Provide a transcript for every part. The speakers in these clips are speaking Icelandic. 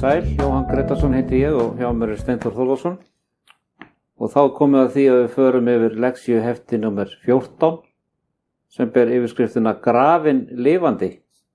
sæl, Jóhann Gretarsson heiti ég og hjá mér Steinþór Þórðarsson og þá komum við að því að við förum yfir leksíu hefti númer 14 sem ber yfirskriftina Grafinn lifandi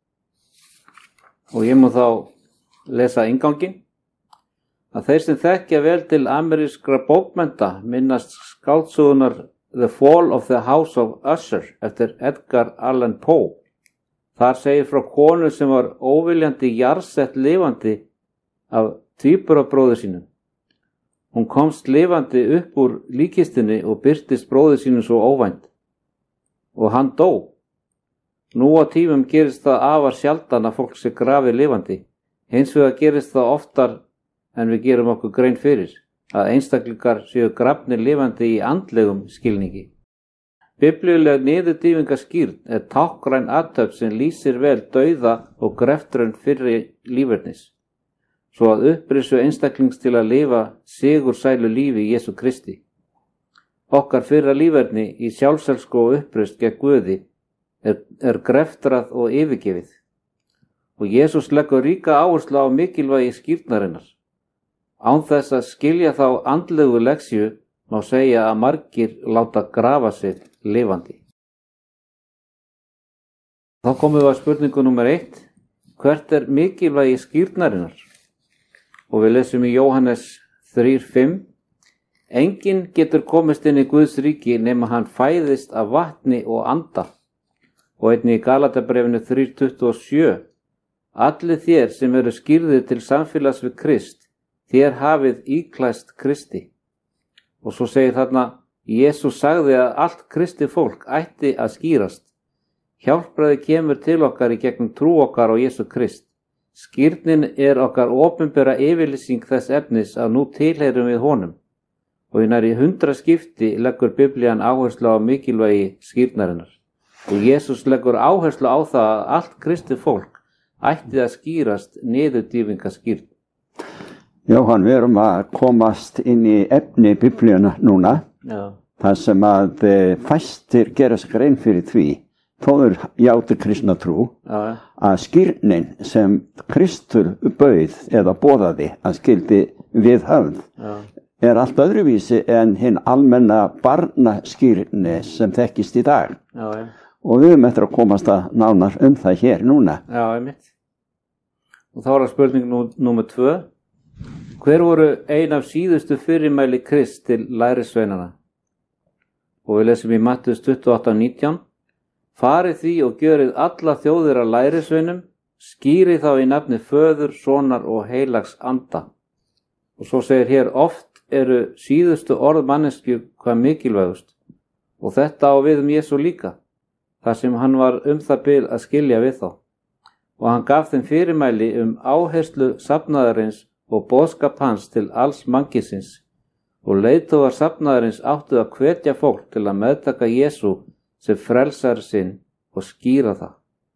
og ég má þá lesa innganginn að þeir sem þekkja vel til amerískra bókmennta minnast skáldsögunar The Fall of the House of Usher eftir Edgar Allan Poe. Þar segir frá konu sem var óviljandi jarðsett lifandi af tvíburabróður sínum. Hún komst lifandi upp úr líkistunni og birtist bróður sínum svo óvænt. Og hann dó. Nú á tímum gerist það afar sjaldan að fólk sé grafið lifandi. Hins vegar gerist það oftar en við gerum okkur grein fyrir, að einstaklingar séu grafnir lifandi í andlegum skilningi. Biblíuleg niðurdýfingaskírn er táknræn athöfn sem lýsir vel dauða og greftrun fyrri lífernis, svo að upprisu einstaklings til að lifa sigursælu lífi í Jesú Kristi. Okkar fyrra líferni í sjálfselsku og upprist gegn Guði er greftrað og yfirgefið. Og Jesús leggur ríka áherslu á mikilvægi skírnarinnar. Án þess að skilja þá andlegu leksíu má segja að margir láta grafa sig lifandi. Þá komum við að spurningu númer 1. Hvert er mikilvægi skírnarinnar? Og við lesum í Jóhannes 3:5. Enginn getur komist inn í Guðs ríki nema hann fæðist af vatni og anda. Og einnig í Galatabréfinu 3:27. Allir þér sem eru skírðir til samfélags við Krist, þér hafið íklæst Kristi. Og svo segir þarna, Jesús sagði að allt kristið fólk ætti að skýrast. Hjálpræði kemur til okkar í gegnum trú okkar á Jesú Krist. Skírnin er okkar opinbera yfirlýsing þess efnis að nú tilheyrum við honum. Og í nærri 100 skipti leggur Biblían áherslu á mikilvægi skírnarinnar. Og Jesús leggur áherslu á það að allt kristið fólk ætti að skýrast niðurdýfingaskírn. Jóhann, við erum að komast inn í efni Biblíuna núna. Já. Það sem að fæstir gera sig grein fyrir því, þóður játu kristna trú, að skírnin sem Kristur bauð eða boðaði að skildi viðhöfð er allt öðruvísi en hinn almenna barnaskírni sem þekkist í dag. Já. Og við erum eftir að komast að nánar það hér núna. Já, einmitt. Og þá er það spurning númer 2. Hver voru ein af síðustu fyrirmæli Krist til lærisveinana? Og við lesum í Mattheus 28:19. Farið því og gjörið alla þjóðir að lærisveinum, skýrið þá í nafni Föður, Sonar og heilags anda. Og svo segir hér, oft eru síðustu orð manneskju hvað mikilvægust. Og þetta á við Jesú líka, þar sem hann var það bil að skilja við þá. Og hann gaf þeim fyrirmæli áherslu safnaðarins og boðskap hans til alls mannkysins og leiðtogar safnaðarins áttu að hvetja fólk til að meðtaka Jesú sem frelsar sinn og skýra það.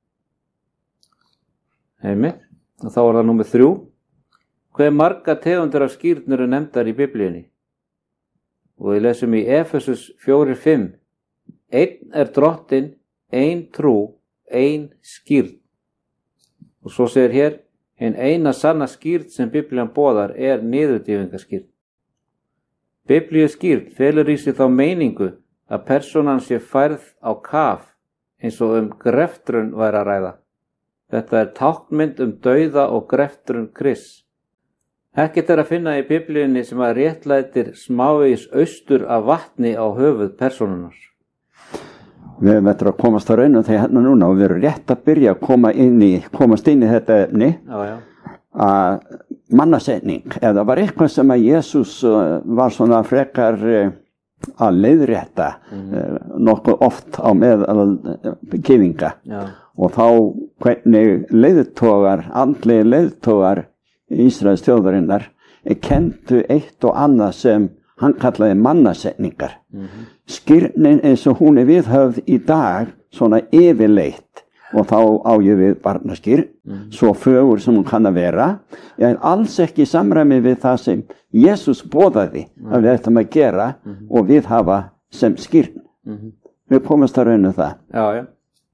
Einmitt. Og þá er það númer 3. Hve marga tegundir af skírnir eru nefndar í Biblíunni? Og við lesum í Efesus 4:5. Einn er drottinn, ein trú, ein skírn. Og svo segir hér, en eina sanna skírn sem Biblían boðar er niðurdýfingaskírn. Biblíuskírn felur í sig þá meiningu að persónan sé færð á kaf eins og greftrun væri að ræða. Þetta er táknmynd dauða og greftrun Krists. Ekkert er að finna í Biblíunni sem að réttlætir smávegis austur af vatni á höfuð persónunar. Við erum eftir að komast að rauna þegar hérna núna og við erum rétt að byrja að komast inn í þetta efni. Já. Að mannasetning, eða var eitthvað sem að Jesús var svona frekar að leiðrétta nokkuð oft á meðal gyðinga. Og þá hvernig andlegi leiðtogar Ísraels þjóðarinnar kenndu eitt og annað sem hann kallaði mannasetningar. Skírnin eins og hún er viðhöfð í dag svona yfirleitt og þá á ég við barnaskírn, svo fögur sem hún kann að vera, en alls ekki í samræmi við það sem Jesús boðaði að við ættum að gera og við hafa sem skírn. Við komumst að rauna það. Já.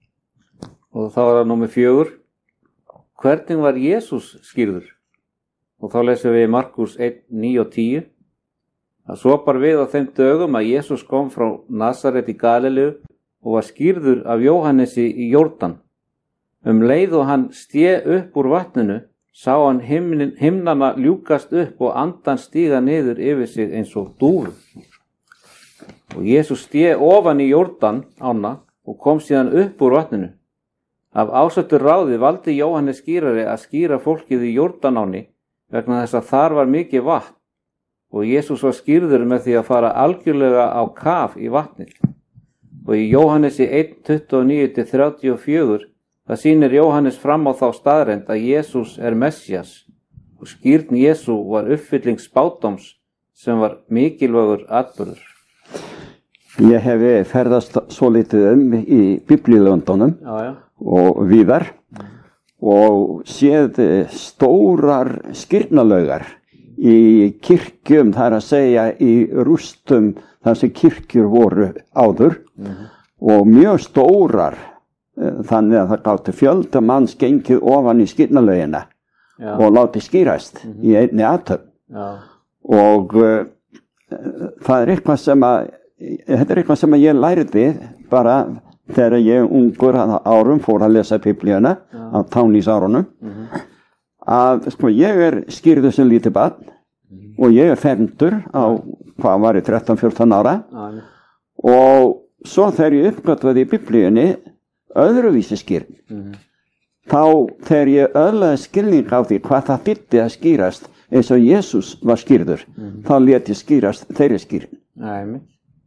Og þá er það númer 4. Hvernig var Jesús skírður? Og þá lesum við í Markús 1, 9 og 10. Það svo bar við á þeim dögum að Jesús kom frá Nasaret í Galileu og var skírður af Jóhannesi í Jórdan. Leið og hann sté upp úr vatninu, sá hann himnana ljúkast upp og andan stíga niður yfir sig eins og dúfu. Og Jesús sté ofan í Jórdan ána og kom síðan upp úr vatninu. Af ásettu ráði valdi Jóhannes skírari að skíra fólkið í Jórdanáni vegna þess að þar var mikið vatn og Jesús var skírður með því að fara algjörlega á kaf í vatnið. Og í Jóhannesi 1, 29-34 það sýnir Jóhannes fram á þá staðreynd að Jesús Messías og skírn Jesú var uppfylling spádóms sem var mikilvægur atburður. Ég hef ferðast svo litið í biblíulöndunum og víðar og séð stórar skírnalaugar í kirkjum, það að segja í rústum þar sem kirkjur voru áður og mjög stórar, þannig að það gátti fjölda manns gengið ofan í skírnalaugina og láti skírast í einni athöfn. Og það er eitthvað sem ég lærði bara þegar ég ungur árum fór að lesa biblíuna á tánísárunum, að ég skírður sem lítið barn og ég fermdur á, hvað var ég, 13-14 ára og svo þegar ég uppgötvaði í biblíunni öðruvísi skírn, þá þegar ég öðlaði skilning á því hvað það þýddi að skírast eins og Jesús var skírður, þá lét ég skírast þeirri skírn.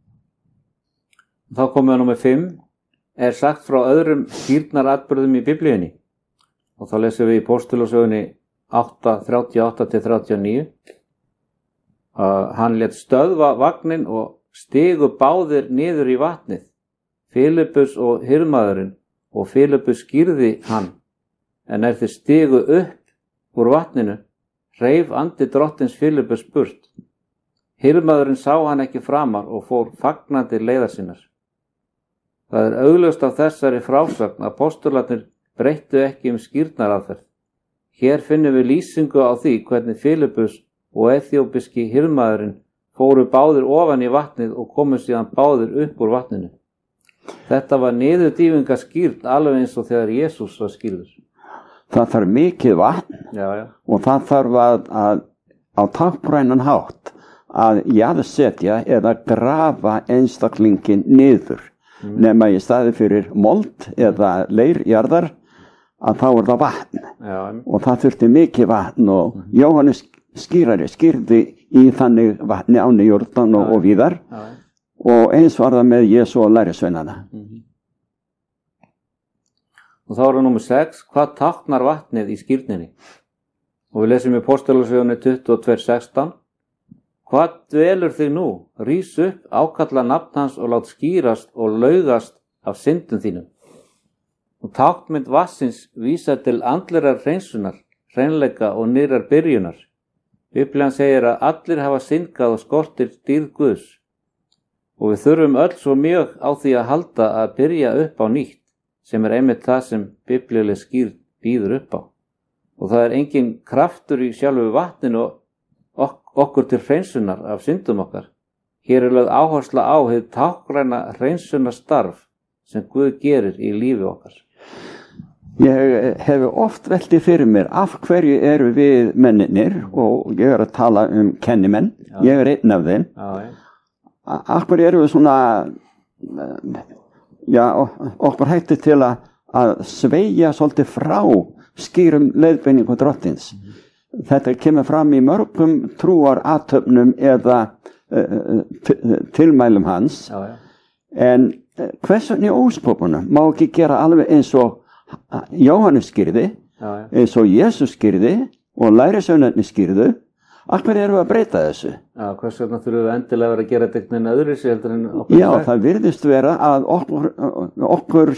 Þá komum við númer 5, sagt frá öðrum skírnaratburðum í biblíunni. Og þá lesum við í Póstulasögunni 8, 38-39. Hann lét stöðva vagnin og stigu báðir niður í vatnið, Filippus og hirðmaðurinn, og Filippus skírði hann, en þeir stigu upp úr vatninu, reif andi drottins Filippus burt. Hirðmaðurinn sá hann ekki framar og fór fagnandi leiðar sinnar. Það er augljóst af þessari frásögn að postularnir breyttu ekki skírnaraðferð. Hér finnum við lýsingu á því hvernig Filippus og eþíópíski hirðmaðurinn fóru báðir ofan í vatnið og komu síðan báðir upp úr vatninu. Þetta var niðurdýfinga skírn alveg eins og þegar Jesús var skírður. Það þarf mikið vatn og það þarf að á táknrænan hátt að jaðarsetja eða grafa einstaklingin niður. Nema í staði fyrir mold eða leirjarðar að þá er það vatn og það þurfti mikið vatn og Jóhannes skírari skírði í þannig vatni áni Jórdan og víðar og eins var það með Jesú og lærisveinana. Og þá er númer 6, hvað táknar vatnið í skírninni? Og við lesum í Póstulasögunni 22:16. Hvað dvelur þig nú? Rís upp, ákalla nafn hans og lát skírast og laugast af syndum þínum. Og táknmynd vatnsins vísar til andlerar hreinsunar, hreinleika og nýrrar byrjunar. Biblían segir að allir hafa syndgað og skortir dýrð Guðs. Og við þurfum öll svo mjög á því að halda að byrja upp á nýtt, sem er einmitt það sem biblíuleg skírn býður upp á. Og það er engin kraftur í sjálfu vatninu okkur til hreinsunar af syndum okkar. Hér er lögð áhersla á hið táknræna hreinsunarstarf sem Guð gerir í lífi okkar. Ég hef oft veltið fyrir mér af hverju eru við mennirnir og ég er að tala kennimenn, ég er einn af þeim. Af hverju eru við svona, okkur hætti til að sveigja svolítið frá skýrum leiðbeiningu drottins. Þetta kemur fram í mörgum trúarathöfnum eða tilmælum hans. En hvers vegna í óspópunum má ekki gera alveg eins og Jóhannes skírði, eins og Jesús skírði og lærisveinarnir skírðu? Af hverju erum við að breyta þessu? Hvers vegna þurfum við endilega að gera þetta einhvern öðru sig heldur en okkur? Já, það virðist vera að okkur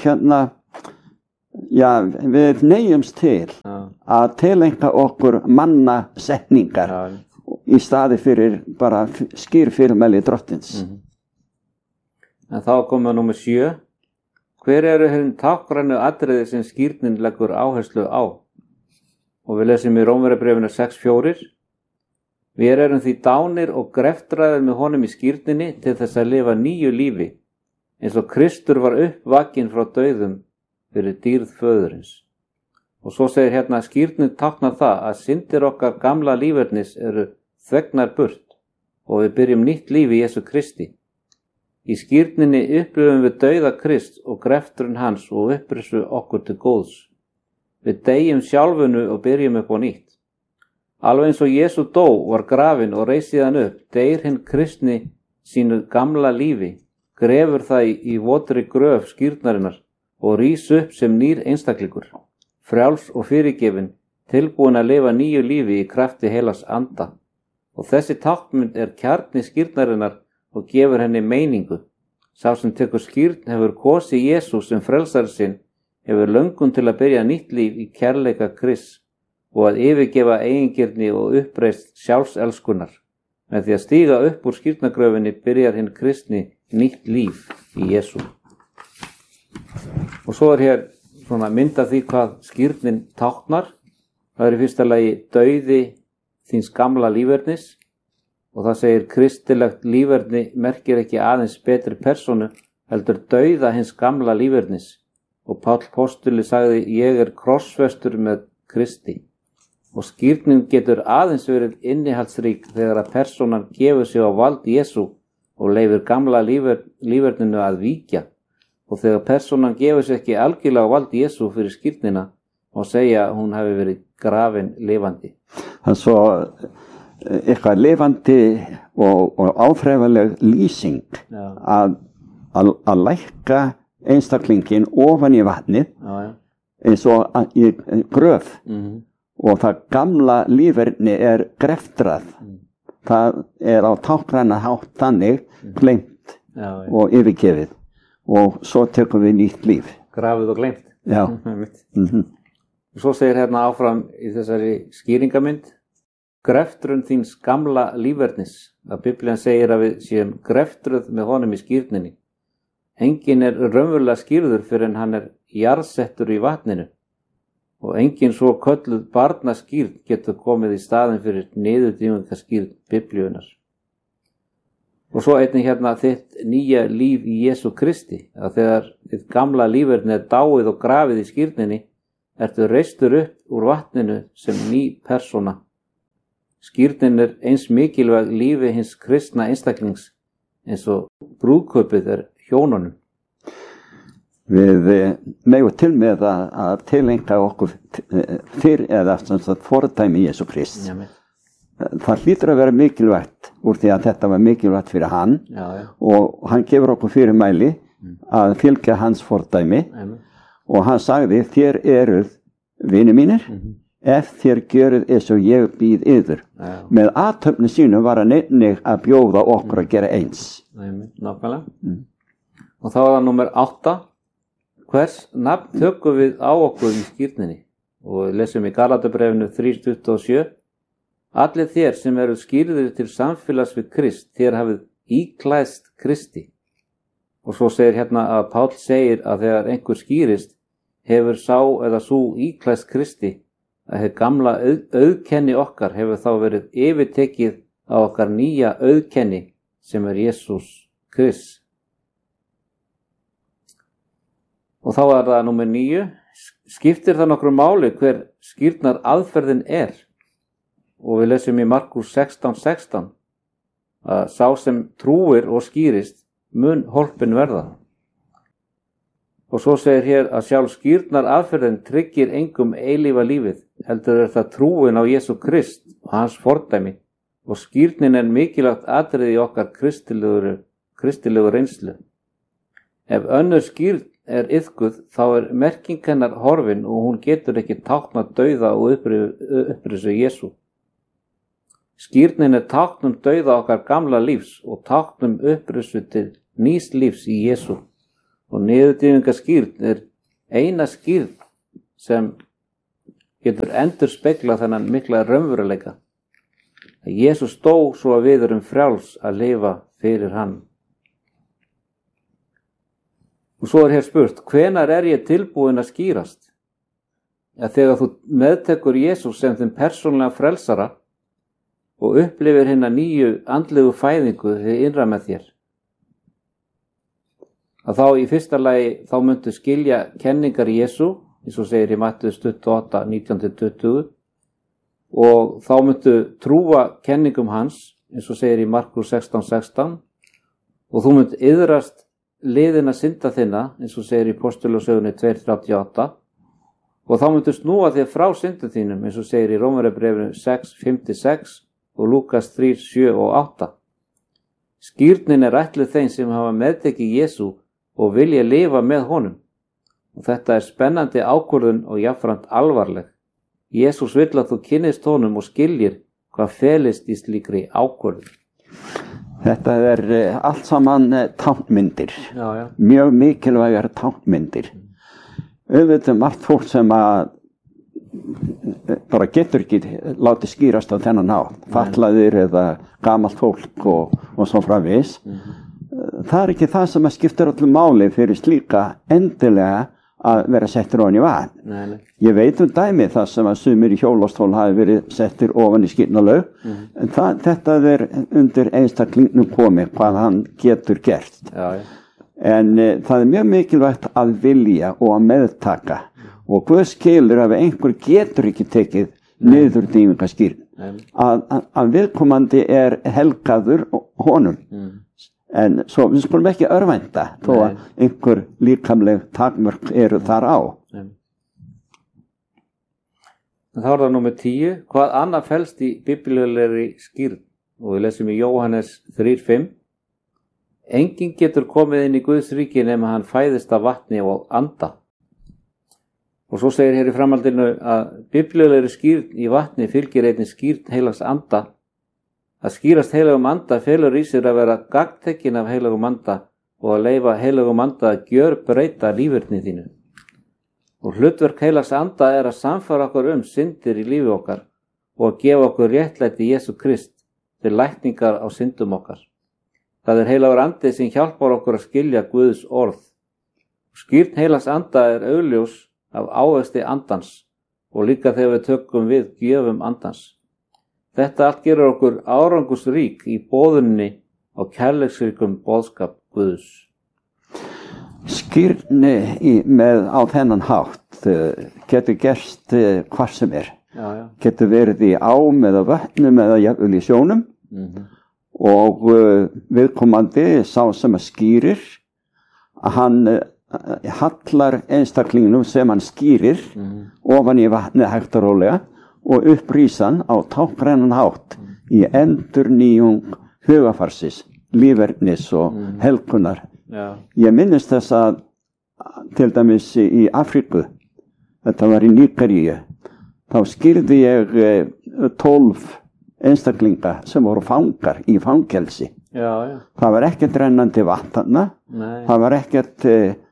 við neyjumst til að tileinka okkur mannasetningar í staði fyrir bara skýrfyrirmæli drottins. En þá komum við númer 7. Hver eru hin táknrænu atriði sem skírnin leggur áherslu á? Og við lesum í Rómverjabréfinu 6:4. Við erum því dánir og greftræðir með honum í skírninni til þess að lifa nýju lífi, eins og Kristur var uppvakinn frá dauðum fyrir dýrð föðurins. Og svo segir hérna að skírnin táknar það að syndir okkar gamla lífernis eru þvegnar burt og við byrjum nýtt líf í Jesú Kristi. Í skírninni upplifum við dauða Krist og grefturinn hans og upprisu okkur til góðs. Við deyjum sjálfunu og byrjum upp á nýtt. Alveg eins og Jesú dó, var grafinn og reis síðan upp, deyr hinn kristni sínu gamla lífi, grefur það í votri gröf skírnarinnar og rís upp sem nýr einstaklingur, frjáls og fyrirgefinn, tilbúin að lifa nýju lífi í krafti heilags anda. Og þessi táknmynd kjarni skírnarinnar og gefur henni meiningu. Sá sem tekur skírn hefur kosið Jesú sem frelsari sinn, hefur löngun til að byrja nýtt líf í kærleika Krists og að yfirgefa eigingirni og uppreist sjálfselskunar. Með því að stíga upp úr skírnagröfinni byrjar hinn kristni nýtt líf í Jesú. Og svo hér svona mynd af því hvað skírnin táknar. Það í fyrsta lagi dauði þíns gamla lífernis og það segir kristilegt líferni merkir ekki aðeins betri persónu heldur dauða hins gamla lífernis. Og Páll postuli sagði ég krossfestur með Kristi. Og skírnin getur aðeins verið innihaldsrík þegar að persónan gefur sig á vald Jesú og leyfir gamla líferninu að víkja. Og þegar persónan gefur sig ekki algjörlega á vald Jesú fyrir skírnina og segja að hún hafi verið grafin lifandi. Þannig svo eitthvað lifandi og áþreifanleg lýsing að lækka einstaklingin ofan í vatnið eins og í gröf. Og það gamla líferni greftrað. Það á táknræna hátt þannig gleymt og yfirgefið. Og svo tekum við nýtt líf. Grafið og gleymt. Já. Svo segir hérna áfram í þessari skýringamynd. Greftrun þíns gamla lífernis. Að Biblían segir að við séum greftruð með honum í skírninni. Enginn raunverulega skýrður fyrir en hann jarðsettur í vatninu. Og engin svo kölluð barnaskýrn getur komið í staðin fyrir niðurdýfingaskýrn Biblíunar. Og svo einnig hérna þitt nýja líf í Jesú Kristi, að þegar þitt gamla líferni dáið og grafið í skírninni, ertu reistur upp úr vatninu sem ný persóna. Skírnin eins mikilvæg lífi hins kristna einstaklings eins og brúðkaupið hjónunum. Við megum til með að tilengja okkur fyrir eða fordæmi Jesú Krist. Það hlýtur að vera mikilvægt úr því að þetta var mikilvægt fyrir hann og hann gefur okkur fyrirmæli að fylgja hans fordæmi og hann sagði þér eruð vinir mínir ef þér gjöruð eins og ég býð yður. Með athöfni sínu var hann einnig að bjóða okkur að gera eins. Nákvæmlega. Og þá það númer 8. Hvers nafn tökum við á okkur í skírninni? Og við lesum í Galatabréfinu 3:27. Allir þér sem eru skírðir til samfélags við Krist, þér hafið íklæðst Kristi. Og svo segir hérna að Páll segir að þegar einhver skírist, hefur sá eða sú íklæðst Kristi, að hið gamla auðkenni okkar hefur þá verið yfirtekið á okkar nýja auðkenni sem Jesús Krist. Og þá það númer 9. Skiptir það nokkru máli hver skírnar aðferðin Og við lesum í Markus 16:16 að sá sem trúir og skýrist mun hólpin verða. Og svo segir hér að sjálf skírnar aðferðin tryggir engum eilífa lífið, heldur það trúin á Jesú Krist og hans fordæmi og skírnin mikilvægt atriði í okkar kristilegu reynslu. Ef önnur skírn iðkuð þá merking hennar horfin og hún getur ekki táknað dauða og upprisu Jesú. Skírnin táknum dauða okkar gamla lífs og táknum upprisu til nýs lífs í Jesú. Og niðurdýfingaskírn eina skírn sem getur endurspeglað þennan mikla raunveruleika. Jesús dó svo að við erum frjáls að lifa fyrir hann. Og svo hér spurt, hvenær ég tilbúin að skýrast? að þegar þú meðtekur Jesús sem þinn persónlega frelsara og upplifir hina nýju andlegu fæðingu þið innra með þér, að þá í fyrsta lagi þá myndu skilja kenningar Jesú, eins og segir í Mattheus 28, 19-20, og þá myndu trúa kenningum hans, eins og segir í Markus 16, og þú mynd iðrast liðina synda þinna, eins og segir í Postulasögunni 2:38, og þá myndu snúa þér frá syndum þínum, eins og segir í Rómarbréfinu 6:5-6 og Lúkas 3:7 og 8. Skírnin ætluð þeim sem hafa meðtekið Jesú og vilja lifa með honum. Og þetta spennandi ákvörðun og jafnframt alvarleg. Jesús vill að þú kynnist honum og skiljir hvað felist í slíkri ákvörðun. Þetta allt saman táknmyndir. Já. Mjög mikilvægar táknmyndir. Auðvitað margt fólk sem að bara getur ekki látið skýrast á þennan hátt. Fatlaðir eða gamalt fólk og svo framvegis. Það ekki það sem að skiptir öllu máli fyrir slíka endilega að vera settir ofan í vatn. Nei. Ég veit dæmi það sem að sumir í hjólastól hafi verið settir ofan í skírnarlaug, en þetta undir einstaklingnum komið hvað hann getur gert. Já. En það mjög mikilvægt að vilja og að meðtaka, og Guð skilur að einhver getur ekki tekið niður dýfingaskírn, að viðkomandi helgaður honum. En svo við skulum ekki örvænta þó að einhver líkamleg takmörk eru þar á. Þá það númer 10. Hvað annað felst í biblíulegri skírn? Og við lesum í Jóhannes 3:5. Enginn getur komið inn í Guðs ríki nema hann fæðist af vatni og anda. Og svo segir hér í framhaldinu að biblíulegri skírn í vatni fylgir einnig skírn heilags anda. Að skýrast heilagum anda felur í sér að vera gagntekinn af heilagum anda og að leyfa heilagum anda að gjörbreyta líferni þínu. Og hlutverk heilags anda að samfara okkur syndir í lífi okkar og að gefa okkur réttlæti Jesú Krist til lækningar á syndum okkar. Það heilagur andi sem hjálpar okkur að skilja Guðs orð. Skýrn heilags anda augljós af ávexti andans og líka þegar við tökum við gjöfum andans. Þetta allt gerur okkur árangusrík í boðunni á kærleiksríkum boðskap Guðs. Skírni á þennan hátt getur gerst hvar sem er. Já. Getur verið í ám eða vötnum eða jafnvel í sjónum. Og viðkomandi sá sem að skýrir, að hann hallar einstaklingnum sem hann skýrir ofan í vatnið hægt og rólega og upprýsan á táknrænan hátt í endurnýjung hugafarsis, lífernis og helgunar. Já. Ég minnist þess að til dæmis í Afríku, þetta var í Nígeríu, þá skýrði ég 12 einstaklinga sem voru fangar í fangelsi. Já. Það var ekkert rennandi vatn, það var ekkert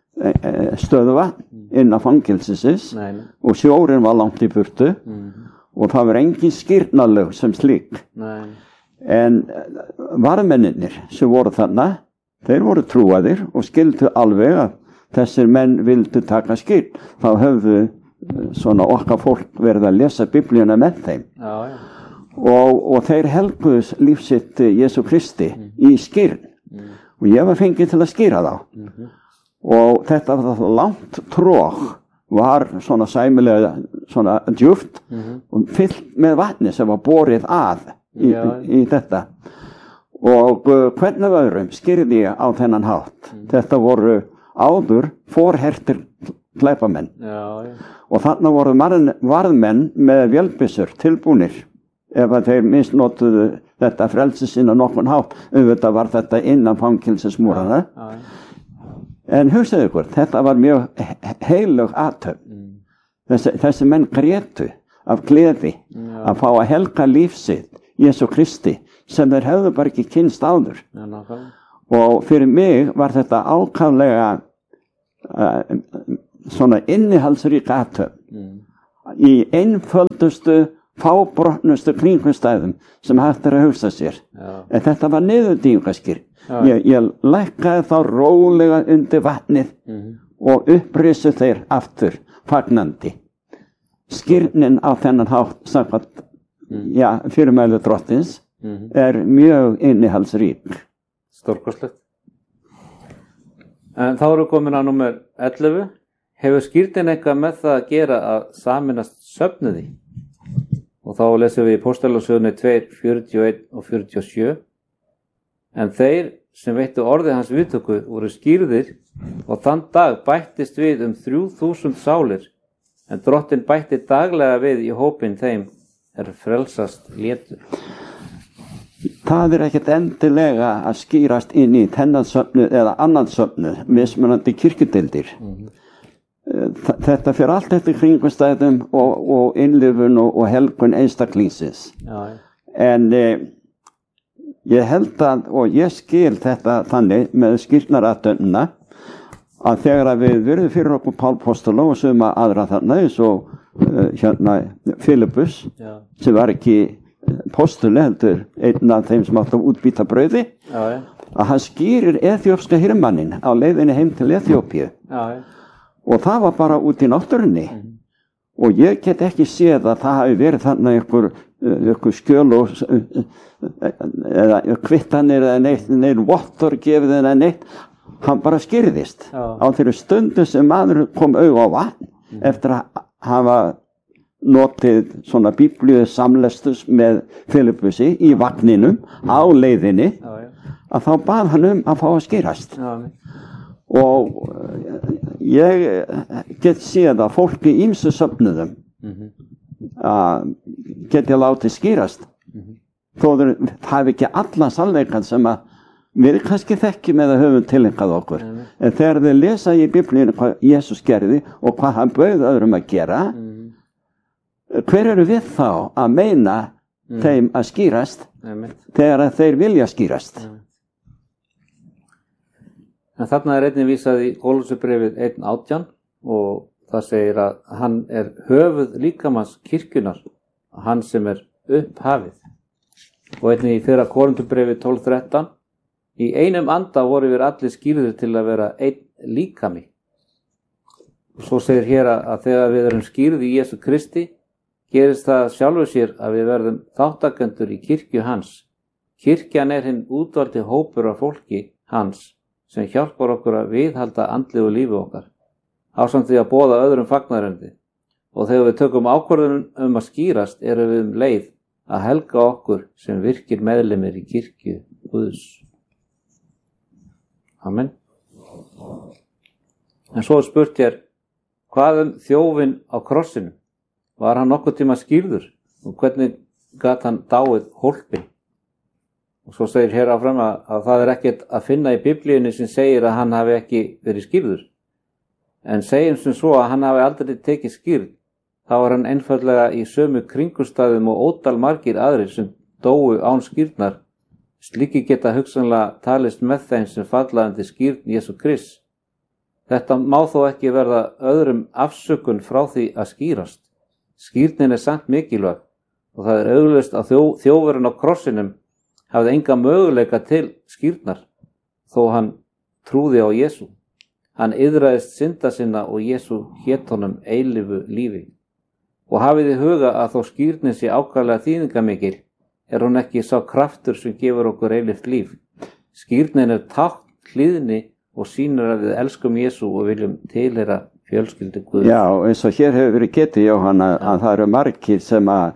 stöðuvatn inn á fangelsisins og sjórinn var langt í burtu. Og það var engin skírnarlög sem slík. En varðmennirnir sem voru þarna, þeir voru trúaðir og skildu alveg að þessir menn vildu taka skírn. Þá höfðu svona okkar fólk verið að lesa biblíuna með þeim. Já. Og þeir helguðu lífsitt Jesú Kristi í skírn. Og ég var fengið til að skýra þá. Og þetta var langt tróð. Var svona sæmilega svona djúpt og fyllt með vatni sem var borið að í þetta. Og hvernig öðrum skýrði ég á þennan hátt. Þetta voru áður forhertir glæpamenn. Og þarna voru varðmenn með vélbyssur tilbúnir ef að þeir misnotuðu þetta frelsi sína nokkurn hátt. Auðvitað var þetta innan fangelsismúrana. En hugsaðu ykkur, þetta var mjög heilög athöfn. Þessi menn grétu af gleði að fá að helga líf sitt Jesú Kristi sem þeir hefðu bara ekki kynnst áður. Og fyrir mig var þetta ákaflega svona innihaldsrík athöfn í einföldustu, fábrotnustu kringumstæðum sem hægt að hugsa sér. En þetta var niðurdýfingaskírn. Ég lækkaði þá rólega undir vatnið og upprisu þeir aftur fagnandi. skýrnin á þennan hátt samkvæmt fyrirmælu drottins mjög innihaldsrík. Stórkostlegt. En þá erum við komin að númer 11. Hefur skýrnin eitthvað með það að gera að sameinast söfnuði? Og þá lesum við í Póstalagsögunni 2:41 og 47. En þeir sem veittu orði hans viðtöku voru skýrðir og þann dag bættist við 3000 sálir, en Drottinn bætti daglega við í hópinn þeim frelsast létu. Það ekkert endilega að skýrast inn í þennan söfnuð eða annan söfnuð, mismunandi kirkjudeildir. Þetta fyrir allt eftir kringumstæðum og innlifun og helgun einstaklingsins. En ég held að, og ég skil þetta þannig með skýrnarathöfnina, að þegar við verðum fyrir okkur Pál Postula og suma aðra þarna, eins og Filippus, sem var ekki postuli heldur einn af þeim sem átti að útbýta brauði, að hann skýrir eþíópska hirðmanninn á leiðinni heim til Eþíópíu. Og það var bara út í náttúrunni. Og ég get ekki séð að það hafi verið þannig einhver skjöl eða kvittanir eða neitt vottor gefið eða neitt. Hann bara skýrðist á þeirri stundu sem maður kom auga á vatn eftir að hafa notið svona biblíu samlestus með Filippusi í vagninum á leiðinni, að þá bað hann að fá að skýrast. Og ég get séð að fólk í ýmsu söfnuðum geti látið skýrast, þó það hafi ekki allan sannleikann sem að við kannski þekkjum eða höfum tilengað okkur. En þegar þið lesa í biblíunni hvað Jesús gerði og hvað hann bauð öðrum að gera, hver eru við þá að meina þeim að skýrast þegar að þeir vilja skýrast? En þarna einnig vísað í Kólossubréfið 1:18 og það segir að hann höfuð líkamans kirkjunnar, hann sem upphafið. Og einnig í 1. Korinthubréfið 12:13, í einum anda voru við allir skýrðir til að vera einn líkami. Og svo segir hér að þegar við erum skýrð í Jesú Kristi, gerist það sjálfur sér að við verðum þáttakendur í kirkju hans. Kirkjan hinn útvaldi hópur af fólki hans sem hjálpar okkur að viðhalda andlegu lífi okkar, ásamt því að boða öðrum fagnarendi. Og þegar við tökum ákvörðun að skýrast, erum við leið að helga okkur sem virkir meðlimir í kirkju Guðs. Amen. En svo spurt hér, hvað þjófinn á krossinum? Var hann nokkuð tíma skýrður? Og hvernig gat hann dáið hólpinn? Og svo segir hér áfram að það ekkert að finna í biblíunni sem segir að hann hafi ekki verið skýrður. En segjum sem svo að hann hafi aldrei tekið skýrð, þá var hann einfaldlega í sömu kringumstæðum og ótal margir aðrir sem dóu án skýrnar. Slíki geta hugsanlega talist með þeim sem falla undir skýrn Jesú Krist. Þetta má þó ekki verða öðrum afsökun frá því að skýrast. Skýrnin samt mikilvæg og það augljóst að þjófurinn á krossinum hafði enga möguleika til skýrnar, þó hann trúði á Jesú. Hann iðraðist synda sinna og Jesú hét honum eilífu lífi. Og hafið í huga að þó skýrnin sé ákaflega þýðingamikil, hún ekki sá kraftur sem gefur okkur eilíft líf. Skýrnin tákn hlýðni og sýnir að við elskum Jesú og viljum tilheyra fjölskyldu Guðs. Já, eins og hér hefur verið getið, Jóhann, að það eru margir sem að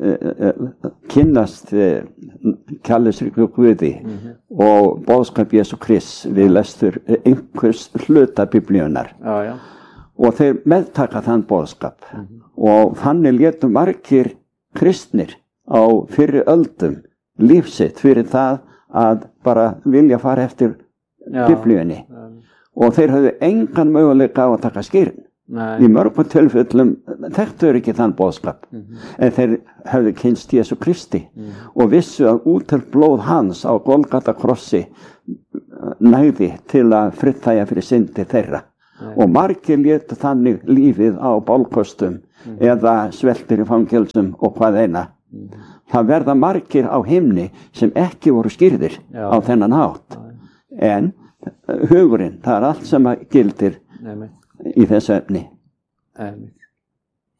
kynnast kærleiksríku Guði og boðskap Jesú Krist við lestur einhvers hluta biblíunnar. Og þeir meðtaka þann boðskap. Og þannig létu margir kristnir á fyrri öldum lífsitt fyrir það að bara vilja fara eftir biblíunni. Og þeir höfðu engan möguleika á að taka skýrn. Í mörgum tilfellum þekktu ekki þann boðskap. En þeir höfðu kynnst Jesú Kristi og vissu að útel blóð hans á Golgata krossi nægði til að friðþægja fyrir syndi þeirra. Og margir létu þannig lífið á bálkostum eða sveltir í fangelsum og hvað eina. Það verða margir á himni sem ekki voru skýrðir á þennan hátt. En hugurinn, það allt sem gildir í þessu efni.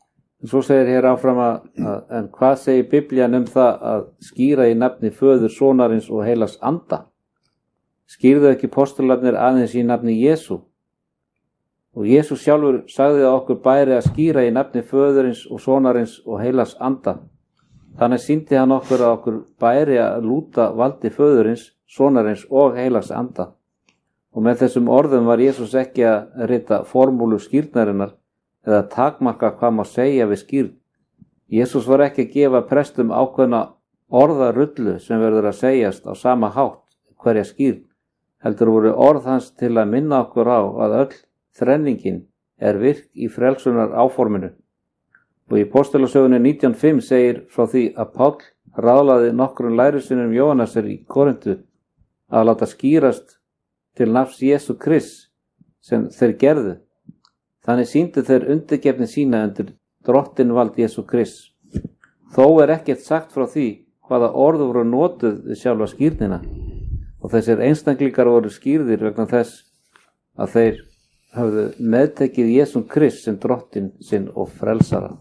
Svo segir hér áfram en hvað segir Biblían það að skýra í nafni Föður, Sonarins og Heilags Anda? Skýrðu ekki postularnir aðeins í nafni Jesú? Og Jesús sjálfur sagði að okkur bæri að skýra í nafni Föðurins og Sonarins og Heilags Anda. Þannig sýndi hann okkur að okkur bæri að lúta valdi Föðurins, Sonarins og Heilags Anda. Og með þessum orðum var Jesús ekki að rita formúlu skýrnarinnar eða takmarka hvað má segja við skýrn. Jesús var ekki að gefa prestum ákveðna orðarullu sem verður að segjast á sama hátt hverja skýrn, heldur voru orð hans til að minna okkur á að öll þrenningin virk í frelsunar áforminu. Og í Postulasögunni 19:5 segir frá því að Páll ráðlaði nokkrum lærisveinum Jóhannesar í Korintu að láta skýrast til nafns Jesú Krists sem þeir gerðu. Þannig sýndu þeir undirgefni sína undir drottinvald Jesú Krists. Þó ekkert sagt frá því hvaða orð voru notuð við sjálfa skýrnina, og þessir einstaklingar voru skýrðir vegna þess að þeir höfðu meðtekið Jesú Krist sem drottin sinn og frelsara.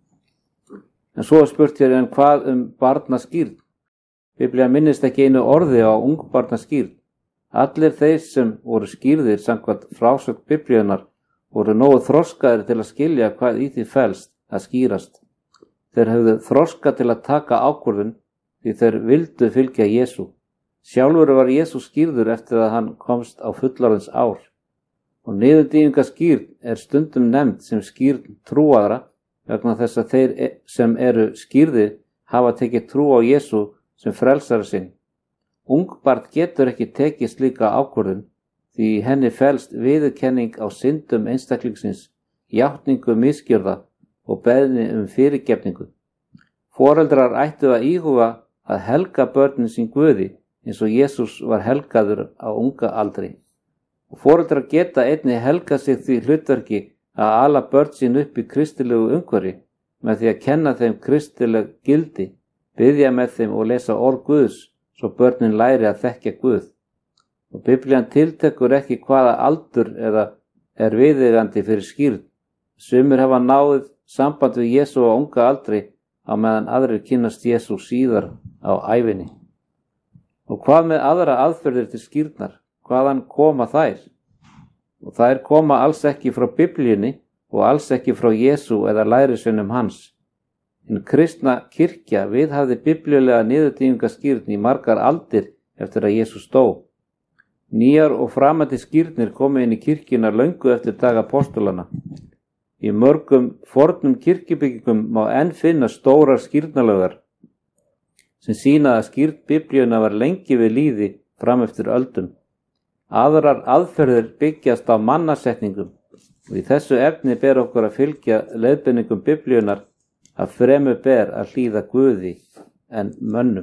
En svo spurt hér en hvað barnaskýrn? Biblían minnist ekki einu orði á ungbarnaskýrn. Allir þeir sem voru skýrðir samkvæmt frásögn Biblíunar voru nógu þroskaðir til að skilja hvað í því felst að skýrast. Þeir höfðu þroska til að taka ákvörðun því þeir vildu fylgja Jesú. Sjálfur var Jesú skýrður eftir að hann komst á fullorðins ár. Og niðurdýfingaskýrn stundum nefnd sem skýrn trúaðra vegna þess að þeir sem eru skýrðir hafa tekið trú á Jesú sem frelsara sinn. Ungbarn getur ekki tekið slíka ákvörðun því í henni felst viðurkenning á syndum einstaklingsins, játningu misgjörða og beðni fyrirgefningu. Foreldrar ættu að íhuga að helga börnin sín Guði eins og Jesús var helgaður á unga aldri. Og foreldrar geta einnig helgað sig því hlutverki að ala börn sín upp í kristilegu umhverfi með því að kenna þeim kristileg gildi, biðja með þeim og lesa orð Guðs svo börnin læri að þekkja Guð. Og Biblían tiltekur ekki hvaða aldur eða viðeigandi fyrir skýrn. Sumir hafa náð samband við Jesú á unga aldri á meðan aðrir kynnast Jesú síðar á ævinni. Og hvað með aðra aðferðir til skýrnar? Hvaðan koma þær? Og þær koma alls ekki frá Biblíunni og alls ekki frá Jesú eða lærisveinum hans. En kristna kirkja viðhafði biblíulega niðurdýfingaskýrn í margar aldir eftir að Jesús dó. Nýjar og framandi skýrnir komu inn í kirkjuna löngu eftir daga apostolana. Í mörgum fornum kirkjubyggingum má enn finna stórar skýrnalögar sem sýna að skýrn Biblíuna var lengi við lýði fram eftir öldum. Aðrar aðferðir byggjast á mannasetningum og í þessu efni ber okkur að fylgja leiðbeiningum Biblíunar að fremur ber að hlýða Guði en mönnum.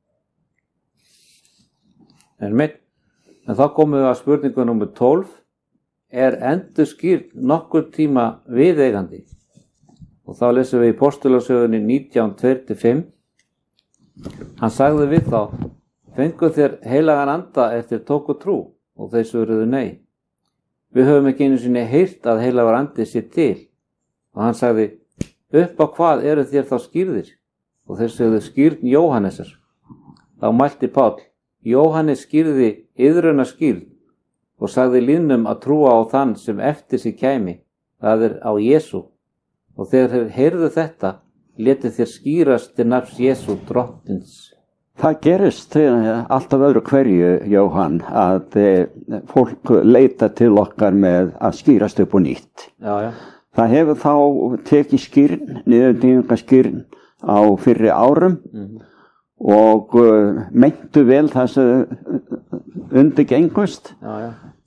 En þá komum við að spurningu númer 12. Endurskýrn nokkur tíma viðeigandi? Og þá lesum við í Postulasögunni 19:2-5. Hann sagði við þá: Fenguð þér heilagan anda eftir tóku trú? Og þeir svöruðu nei. Við höfum ekki einu sinni heyrt að heilagur andi sé til. Og hann sagði: Upp á hvað eru þér þá skýrðir? Og þeir sögðu: skýrn Jóhannesar. Þá mælti Páll: Jóhannes skýrði iðruna skýrn og sagði lýðnum að trúa á þann sem eftir sig kæmi, það á Jesú. Og þegar þeir heyrðu þetta, létu þeir skýrast til nafns Jesú drottins. Það gerist alltaf öðru hverju, Jóhann, að fólk leita til okkar með að skýrast upp og nýtt. Já. Það hefur þá tekið skýrn, niðurdýfingaskýrn á fyrri árum og meintu vel það sem undirgengust. Já.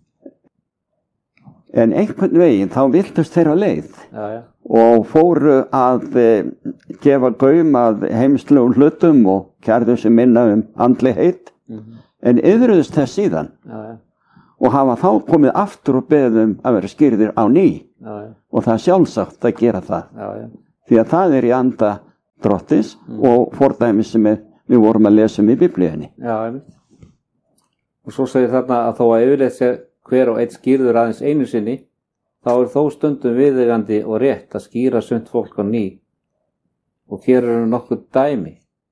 En einhvern veginn þá viltust þeirra leið. Já. Og fóru að gefa gaum að heimslegum hlutum og kærðu sem minna andlegheit, en yðruðust þess síðan. Já. Og hafa þá komið aftur og beðum að vera skýrðir á ný. Já. Og það er sjálfsagt að gera það. Já. Því að það í anda drottins og fordæmi sem við vorum að lesa í Biblíunni. Já, einmitt. Og svo segir þarna að þó að yfirleitt sé hver og einn skýrður aðeins einu sinni, þá þó stundum viðeigandi og rétt að skýra sumt fólk á ný. Og hér eru nokkuð dæmi.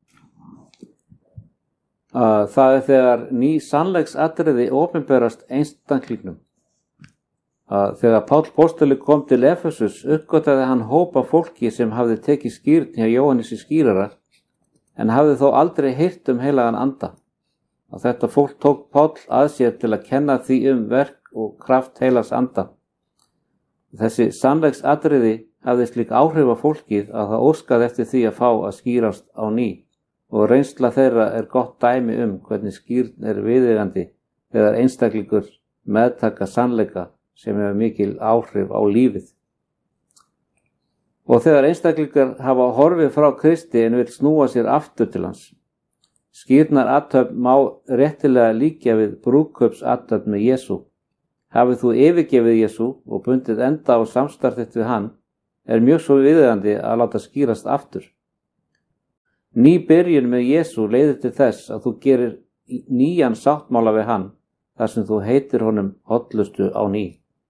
Það þegar ný sannleiksatriði opinberast einstaklingnum. Þegar Páll postuli kom til Efesus uppgötvaði hann hópa fólki sem hafði tekið skírn hjá Jóhannesi skírara en hafði þó aldrei heyrt heilagan anda. Þetta fólk tók Páll að sér til að kenna því verk og kraft heilags anda. Þessi sannleiksatriði hafði slík áhrif á fólkið að það óskaði eftir því að fá að skýrast á ný og reynsla þeirra gott dæmi hvernig skírn viðeigandi þegar einstaklingur meðtaka sannleika sem hefur mikil áhrif á lífið. Og þegar einstaklingar hafa horfið frá Kristi en vill snúa sér aftur til hans. Skírnarathöfn má réttilega líkja við brúðkaupsathöfn með Jesú. Hafið þú yfirgefið Jesú og bundið enda á samstarf þitt við hann, mjög svo viðeigandi að láta skýrast aftur. Ný byrjun með Jesú leiðir til þess að þú gerir nýjan sáttmála við hann, þar sem þú heitir honum hollustu á ný.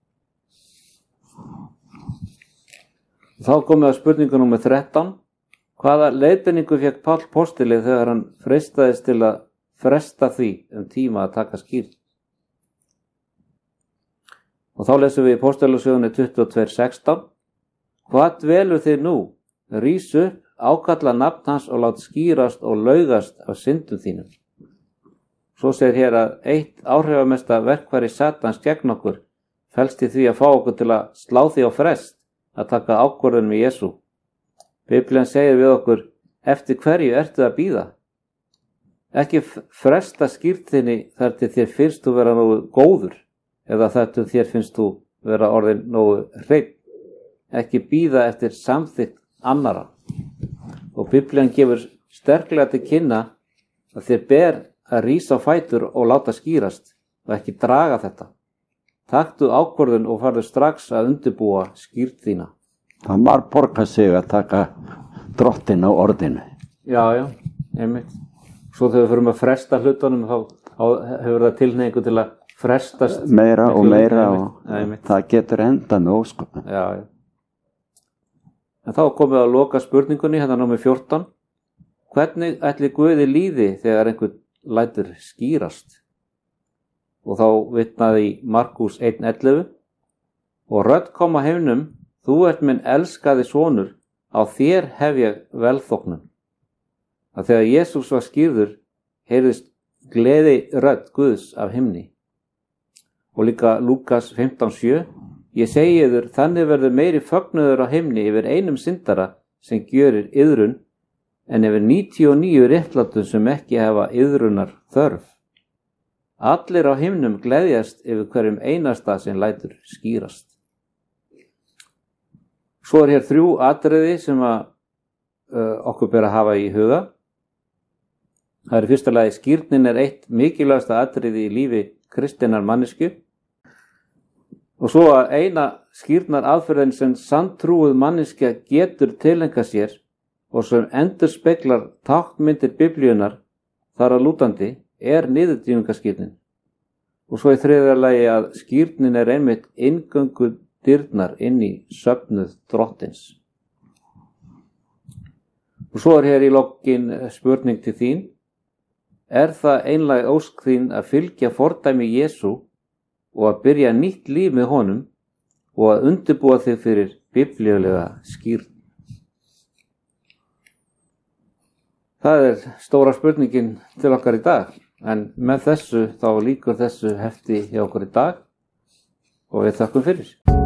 Þá komum við að spurningu númer 13. Hvaða leiðbeiningu fékk Páll postuli þegar hann freistaðist til að fresta því tíma að taka skírn? Og þá lesum við í postulasögunni 22:16. Hvað dvelur þið nú? Rís upp, ákalla nafn hans og lát skýrast og laugast af syndum þínum. Svo segir hér að eitt áhrifamesta verkfæri Satans gegn okkur felst í því að fá okkur til að slá því á frest að taka ákvörðun með Jesú. Biblían segir við okkur, eftir hverju ertu að bíða? Ekki fresta skírn þinni þar til þér finnst þú vera nógu góður eða þar til þér finnst þú vera orðin nógu hreinn. Ekki bíða eftir samþykkt annara. Og Biblían gefur sterklega til kynna að þér ber að rísa á fætur og láta skýrast og ekki draga þetta. Taktu ákvörðun og farðu strax að undirbúa skírn þína. Það borgar sig að taka drottin á orðinu. Já, einmitt. Svo þegar við förum að fresta hlutunum þá hefur það tilhneigingu til að frestast meira og meira og það getur enda með ósköpum. Já. En þá komum við að loka spurningunni, hérna númer 14. Hvernig ætli Guði líði þegar einhvern lætur skýrast? Og þá vitnaði í Markús 1:11. Og rödd kom á himnum, þú ert minn elskaði sonur, á þér hef ég velþóknun. Að þegar Jesús var skírður, heyrðist gleði rödd Guðs af himni. Og líka Lúkas 15:7. Ég segi yður, þannig verður meiri fögnuður á himni yfir einum syndara sem gjörir iðrun, en yfir 99 réttlátum sem ekki hafa iðrunar þörf. Allir á himnum gleðjast yfir hverjum einasta sem lætur skýrast. Svo hér 3 atriði sem okkur ber að hafa í huga. Það í fyrsta lagi skírnin eitt mikilvægasta atriði í lífi kristinnar manneskju. Og svo að eina skírnar aðferðin sem sanntrúuð manneskja getur tilenga sér og sem endurspeglar táknmyndir Biblíunar þar að lútandi niðurdýfingaskírnin. Og svo í þriðja lagi að skírnin einmitt inngöngu dyrnar inn í söfnuð drottins. Og svo hér í lokin spurning til þín. Það einlæg ósk þín að fylgja fordæmi Jesú og að byrja nýtt líf með honum og að undirbúa þig fyrir biblíulega skírn? Það stóra spurningin til okkar í dag, en með þessu þá lýkur þessu hefti hjá okkur í dag og við þakkum fyrir.